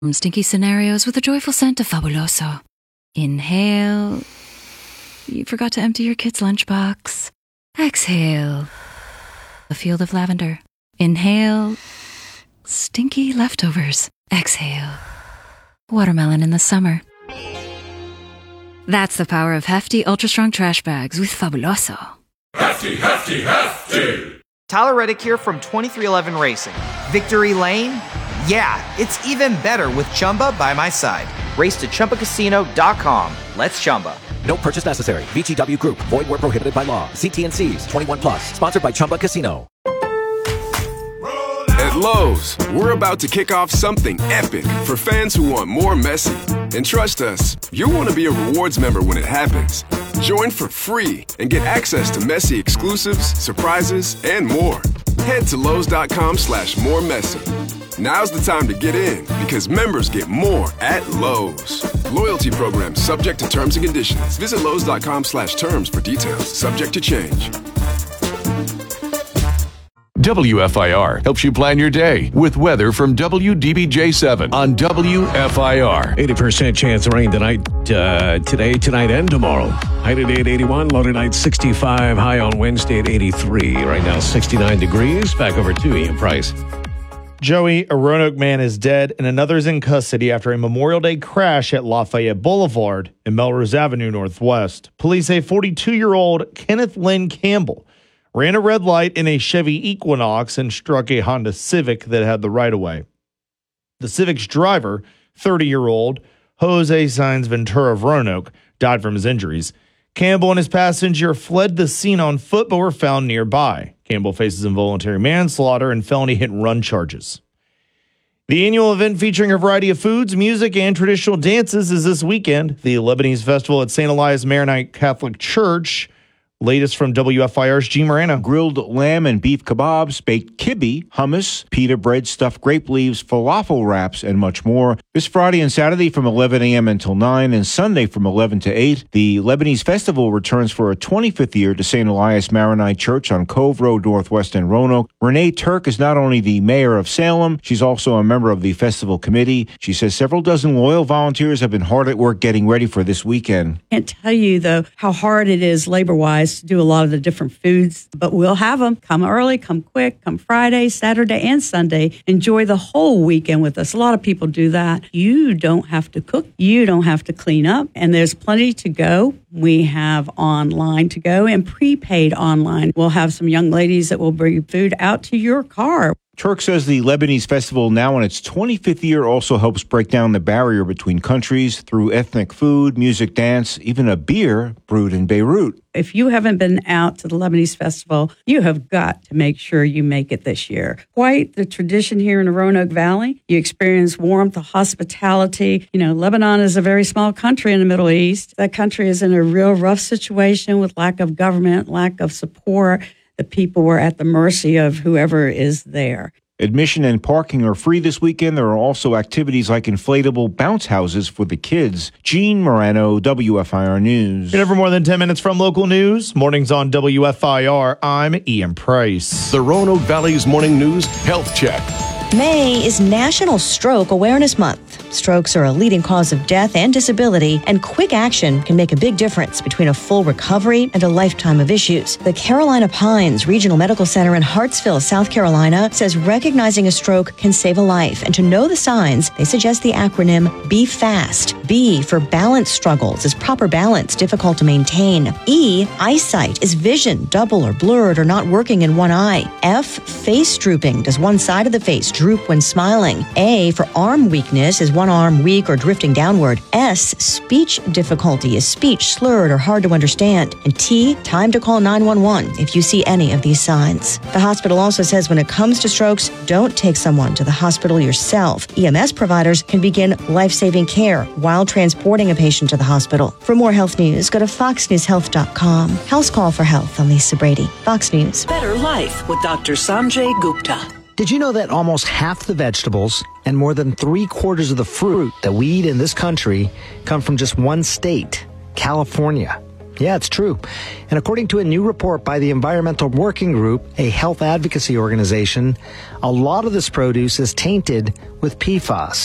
Stinky scenarios with a joyful scent of Fabuloso. Inhale. You forgot to empty your kid's lunchbox. Exhale. A field of lavender. Inhale. Stinky leftovers. Exhale. Watermelon in the summer. That's the power of hefty, ultra-strong trash bags with Fabuloso. Hefty, hefty, hefty! Tyler Reddick here from 2311 Racing. Victory Lane? Yeah, it's even better with Chumba by my side. Race to ChumbaCasino.com. Let's Chumba. No purchase necessary. VGW Group. Void where prohibited by law. See T&Cs. 21 plus. Sponsored by Chumba Casino. At Lowe's, we're about to kick off something epic for fans who want more Messi. And trust us, you'll want to be a rewards member when it happens. Join for free and get access to Messi exclusives, surprises, and more. Head to Lowe's.com/moremessy. Now's the time to get in because members get more at Lowe's. Loyalty program subject to terms and conditions. Visit Lowe's.com/terms for details. Subject to change. WFIR helps you plan your day with weather from WDBJ7 on WFIR. 80% chance of rain tonight, tonight and tomorrow. High today at 81, low tonight 65, high on Wednesday at 83. Right now 69 degrees. Back over to Ian Price. Joey, a Roanoke man is dead and another is in custody after a Memorial Day crash at Lafayette Boulevard and Melrose Avenue Northwest. Police say 42-year-old Kenneth Lynn Campbell ran a red light in a Chevy Equinox and struck a Honda Civic that had the right-of-way. The Civic's driver, 30-year-old Jose Saenz Ventura of Roanoke, died from his injuries. Campbell and his passenger fled the scene on foot but were found nearby. Campbell faces involuntary manslaughter and felony hit-and-run charges. The annual event featuring a variety of foods, music, and traditional dances is this weekend. The Lebanese Festival at St. Elias Maronite Catholic Church. Latest from WFIR's G. Moreno. Grilled lamb and beef kebabs, baked kibbe, hummus, pita bread, stuffed grape leaves, falafel wraps, and much more. This Friday and Saturday from 11 a.m. until 9 and Sunday from 11 to 8. The Lebanese Festival returns for a 25th year to St. Elias Maronite Church on Cove Road Northwest in Roanoke. Renee Turk is not only the mayor of Salem, she's also a member of the festival committee. She says several dozen loyal volunteers have been hard at work getting ready for this weekend. I can't tell you, though, how hard it is labor-wise to do a lot of the different foods, but we'll have them. Come early, come quick, come Friday, Saturday, and Sunday. Enjoy the whole weekend with us. A lot of people do that. You don't have to cook. You don't have to clean up, and there's plenty to go. We have online to go and prepaid online. We'll have some young ladies that will bring food out to your car. Turk says the Lebanese Festival, now in its 25th year, also helps break down the barrier between countries through ethnic food, music, dance, even a beer brewed in Beirut. If you haven't been out to the Lebanese Festival, you have got to make sure you make it this year. Quite the tradition here in the Roanoke Valley. You experience warmth, hospitality. You know, Lebanon is a very small country in the Middle East. That country is in a real rough situation with lack of government, lack of support. The people were at the mercy of whoever is there. Admission and parking are free this weekend. There are also activities like inflatable bounce houses for the kids. Gene Morano, WFIR News. Never more than 10 minutes from local news. Mornings on WFIR. I'm Ian Price. The Roanoke Valley's Morning News Health Check. May is National Stroke Awareness Month. Strokes are a leading cause of death and disability, and quick action can make a big difference between a full recovery and a lifetime of issues. The Carolina Pines Regional Medical Center in Hartsville, South Carolina, says recognizing a stroke can save a life. And to know the signs, they suggest the acronym B FAST. B for balance struggles. Is proper balance difficult to maintain? E, eyesight. Is vision double or blurred or not working in one eye? F, face drooping. Does one side of the face droop when smiling? A for arm weakness. Is one arm weak or drifting downward? S, speech difficulty. Is speech slurred or hard to understand? And T, time to call 911 if you see any of these signs. The hospital also says when it comes to strokes, don't take someone to the hospital yourself. EMS providers can begin life-saving care while transporting a patient to the hospital. For more health news, go to foxnewshealth.com. House Call for Health. I'm Lisa Brady. Fox News. Better Life with Dr. Sanjay Gupta. Did you know that almost half the vegetables and more than 3/4 of the fruit that we eat in this country come from just one state, California? Yeah, it's true. And according to a new report by the Environmental Working Group, a health advocacy organization, a lot of this produce is tainted with PFAS.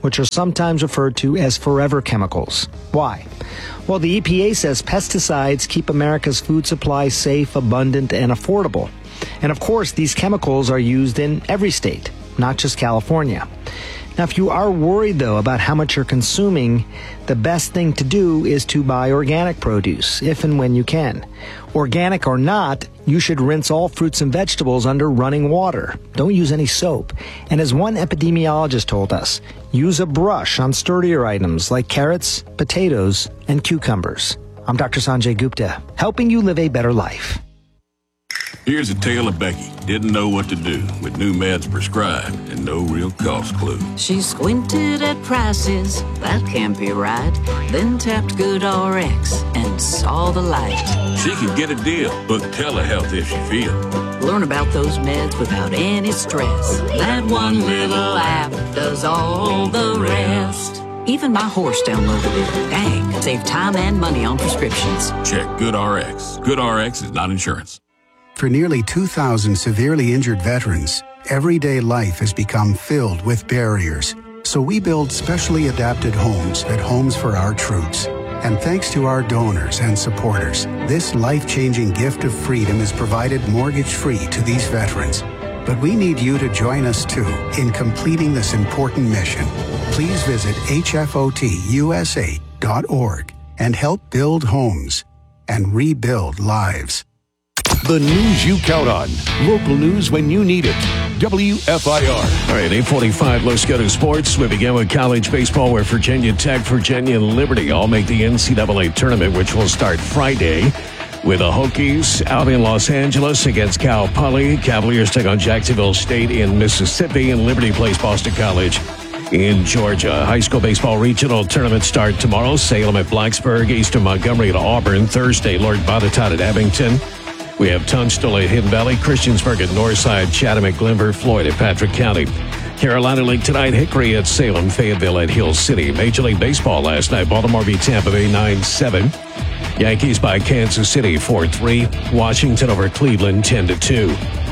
which are sometimes referred to as forever chemicals. Why? Well, the EPA says pesticides keep America's food supply safe, abundant, and affordable. And of course, these chemicals are used in every state, not just California. Now, if you are worried, though, about how much you're consuming, the best thing to do is to buy organic produce, if and when you can. Organic or not, you should rinse all fruits and vegetables under running water. Don't use any soap. And as one epidemiologist told us, use a brush on sturdier items like carrots, potatoes, and cucumbers. I'm Dr. Sanjay Gupta, helping you live a better life. Here's a tale of Becky. Didn't know what to do with new meds prescribed and no real cost clue. She squinted at prices, that can't be right. Then tapped GoodRx and saw the light. She could get a deal, book telehealth if she feels. Learn about those meds without any stress. That one little app does all the rest. Even my horse downloaded it. Dang, save time and money on prescriptions. Check GoodRx. GoodRx is not insurance. For nearly 2,000 severely injured veterans, everyday life has become filled with barriers. So we build specially adapted homes at Homes for Our Troops. And thanks to our donors and supporters, this life-changing gift of freedom is provided mortgage-free to these veterans. But we need you to join us, too, in completing this important mission. Please visit hfotusa.org and help build homes and rebuild lives. The news you count on. Local news when you need it. WFIR. All right, 8:45. Let's go to sports. We begin with college baseball, where Virginia Tech, Virginia, and Liberty all make the NCAA tournament, which will start Friday with the Hokies out in Los Angeles against Cal Poly. Cavaliers take on Jacksonville State in Mississippi, and Liberty plays Boston College in Georgia. High school baseball regional tournament start tomorrow. Salem at Blacksburg, Eastern Montgomery at Auburn. Thursday, Lord Botetourt at Abington. We have Tunstall at Hidden Valley, Christiansburg at Northside, Chatham at Glenver, Floyd at Patrick County. Carolina League tonight, Hickory at Salem, Fayetteville at Hill City. Major League Baseball last night, Baltimore beat Tampa Bay 9-7. Yankees by Kansas City 4-3. Washington over Cleveland 10-2.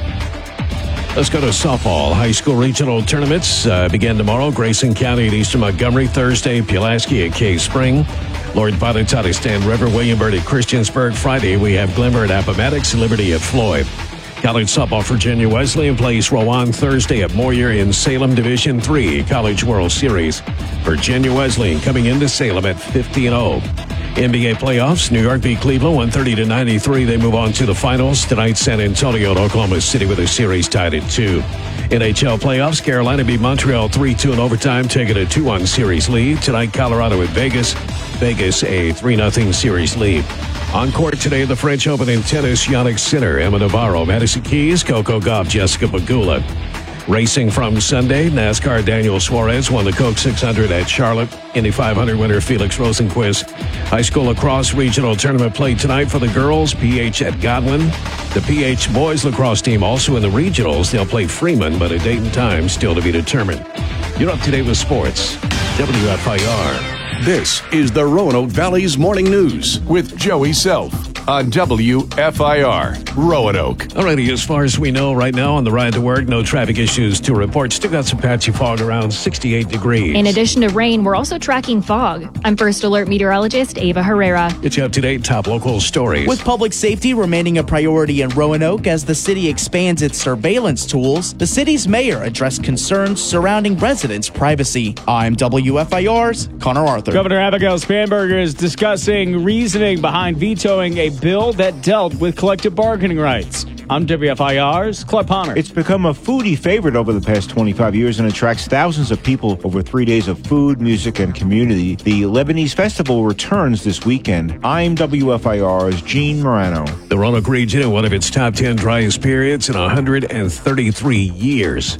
Let's go to softball. High school regional tournaments begin tomorrow. Grayson County at Eastern Montgomery. Thursday, Pulaski at Cave Spring. Lord Botetourt at Stand River. Williamburg at Christiansburg. Friday, we have Glenver at Appomattox. Liberty at Floyd. College softball, Virginia Wesleyan plays Rowan Thursday at Moyer in Salem. Division III College World Series. Virginia Wesleyan coming into Salem at 50-0. NBA playoffs, New York beat Cleveland 130-93. They move on to the finals. Tonight, San Antonio and Oklahoma City with a series tied at 2. NHL playoffs, Carolina beat Montreal 3-2 in overtime, taking a 2-1 series lead. Tonight, Colorado at Vegas. Vegas a 3-0 series lead. On court today, the French Open in tennis, Yannick Sinner, Emma Navarro, Madison Keys, Coco Gauff, Jessica Pegula. Racing from Sunday, NASCAR Daniel Suarez won the Coke 600 at Charlotte. Indy 500 winner Felix Rosenquist. High school lacrosse regional tournament played tonight for the girls, PH at Godwin. The PH boys lacrosse team also in the regionals. They'll play Freeman, but a date and time still to be determined. You're up to date with sports. WFIR. This is the Roanoke Valley's Morning News with Joey Self on WFIR, Roanoke. Alrighty, as far as we know right now on the ride to work, no traffic issues to report. Still got some patchy fog around 68 degrees. In addition to rain, we're also tracking fog. I'm First Alert meteorologist Ava Herrera. Get you up to date top local stories. With public safety remaining a priority in Roanoke as the city expands its surveillance tools, the city's mayor addressed concerns surrounding residents' privacy. I'm WFIR's Connor Arthur. Governor Abigail Spanberger is discussing reasoning behind vetoing a bill that dealt with collective bargaining rights. I'm WFIR's Clark Palmer. It's become a foodie favorite over the past 25 years and attracts thousands of people over 3 days of food, music, and community. The Lebanese Festival returns this weekend. I'm WFIR's Gene Morano. The Roanoke region in one of its top 10 driest periods in 133 years.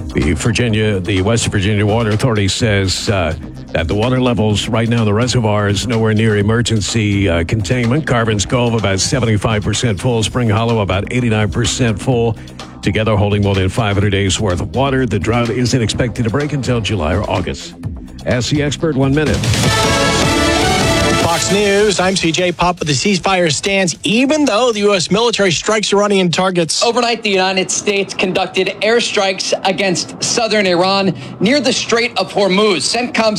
The West Virginia Water Authority says that the water levels right now in the reservoir is nowhere near emergency containment. Carbons Cove about 75% full. Spring Hollow about 89% full. Together holding more than 500 days worth of water. The drought isn't expected to break until July or August. Ask the expert 1 minute. Fox News, I'm CJ Pop with the ceasefire stands, even though the U.S. military strikes Iranian targets. Overnight, the United States conducted airstrikes against southern Iran near the Strait of Hormuz. CENTCOM